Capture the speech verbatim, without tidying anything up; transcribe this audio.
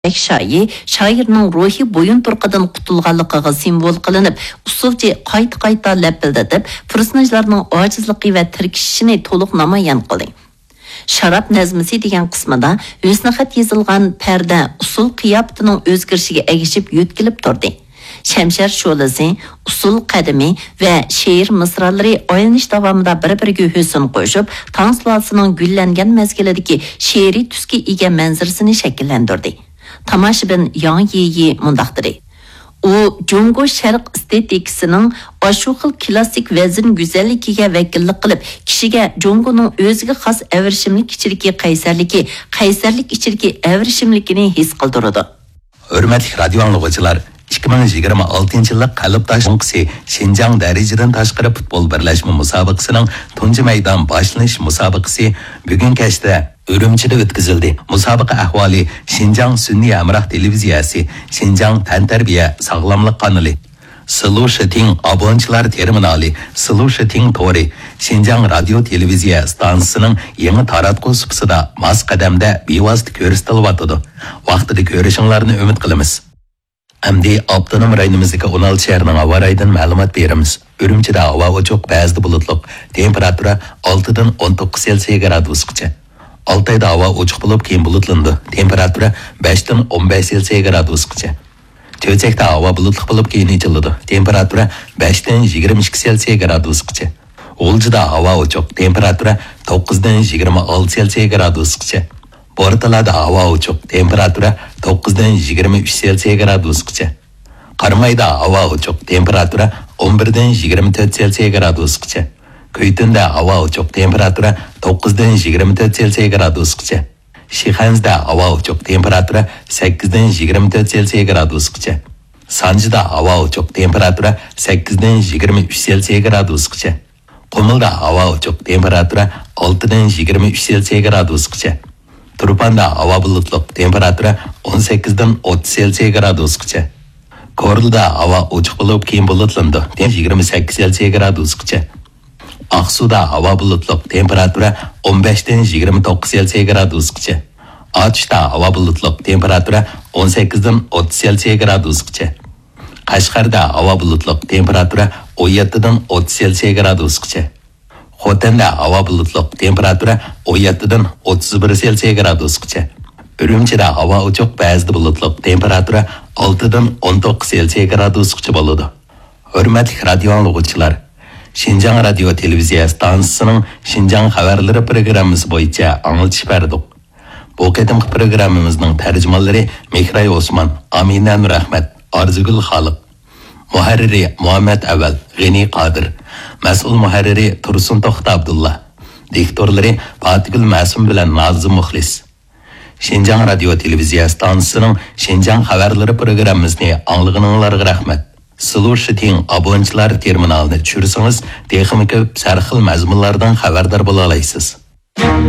Şayi, şairning ruhi boyun turqidan qutulganligiga simbol qilinib, usulchi qayta-qayta lapildatib, personajlarning ojizligi va tirkishishini to'liq namoyon qildi. Sharab nazmisi degan qismida husnixat yozilgan parda usul qiyofatining o'zgarishiga egishib yo'tkilib turdi. Shamshar sho'lasi, usul qadami va she'r misralari o'yinish davomida bir-biriga husn qo'shib, tong sulolasining gullangan mazgilidagi she'riy tusga ega manzarasini shakllantirdi. Tomoshabin Yang Yiyi mundaqdiri. U Jungo sharq estetikasining ashu xil klassik vazn go'zalligiga vakillik qilib, kishiga Jungoning o'ziga xos avrishimlik ichidagi qaysarligi, qaysarlik ichidagi avrishimligini his qildiradi. Hurmatli radio anglovchilar, ikki ming yigirma oltinchi yillik qalb tashqisi Xinjiang darajadan tashqari futbol birlashma musobaqasining tunji maydon boshlanish musobaqasi bugun kechda Urumchida o'tkazildi. Musobaqa ahvoli Xinjiang Sunniy Amroq televiziyasi, Xinjiang tantarbiya sog'lomlik kanali, Silu Shiting abonchilar terminali, Silu Shiting tori, Xinjiang radio televiziya stansiyasining yangi taratquv sifatida mas qadamda bevosita ko'rsatilyotdi. Vaqtida ko'rishinglarni umid qilamiz. Amdi Abdunum rayonimizdagi o'n olti shaharning havo rayidan ma'lumot beramiz. Urumchida havo ochiq, ba'zida bulutli, temperatura olti dan o'n to'qqiz Selsiy gradusgacha. Altayda havo ochiq bo'lib, keyin bulutlandi. Temperatura besh dan o'n besh Selsiy gradusgacha. Cho'chakda havo bulutli bo'lib, keyin ichiladi. Temperatura besh dan yigirma ikki Selsiy gradusgacha. G'uljida havo ochiq, temperatura to'qqiz dan yigirma olti Selsiy gradusgacha. Bortalada havo ochiq, temperatura to'qqiz dan yigirma uch Selsiy gradusgacha. Qarmayda havo ochiq, temperatura o'n bir dan yigirma to'rt Selsiy gradusgacha. Kuytunda havo ochiq, temperatura to'qqiz dan yigirma to'rt Selsiy gradusgacha. Shixansda havo ochiq, temperatura sakkiz dan yigirma to'rt Selsiy gradusgacha. Sanjida havo ochiq, temperatura sakkiz dan yigirma uch Selsiy gradusgacha. Qumulda havo ochiq, temperatura olti dan yigirma uch Selsiy gradusgacha. Turpanda havo bulutli, temperatura o'n sakkiz dan o'ttiz Selsiy gradusgacha. Korilda havo ochiq bo'lib, keyin bulutlandi, yigirma sakkiz Selsiy gradusgacha. Aqsuda havo bulutli, temperatura o'n besh dan yigirma to'qqiz Selsiy gradusgacha. Otishda havo bulutli, temperatura o'n sakkiz dan o'ttiz Selsiy gradusgacha. Qashqarda havo bulutli, temperatura o'n yetti dan o'ttiz Selsiy gradusgacha. Xotanda havo bulutli, temperatura o'n yetti dan o'ttiz bir Selsiy gradusgacha. Urumchida havo ochiq, ba'zida bulutli, temperatura olti dan o'n to'qqiz Selsiy gradusgacha bo'ladi. Hurmatli radio anglovchilar, Xinjiang radio televiziya stansiyasining Xinjiang xabarlari programmasi bo'yicha anglitish berdik. Bu qadimgi programmamizning tarjimonlari Mehray Osman, Amina Nurahmat, Arzugul Xoliq, muharriri Muhammad Aval, G'ani Qodir, mas'ul muharriri Tursun To'xta Abdullah, diktorlari Fatigul Ma'sum bilan Nazim Muxlis. Xinjiang radio televiziya stansiyasining Xinjiang xabarlari programmasini anglag'aninglarga rahmat. Silu Shiting abonchilar terminalini tushirsangiz, texnik ko'p sarxil mazmunlardan xabardor bo'la olasiz.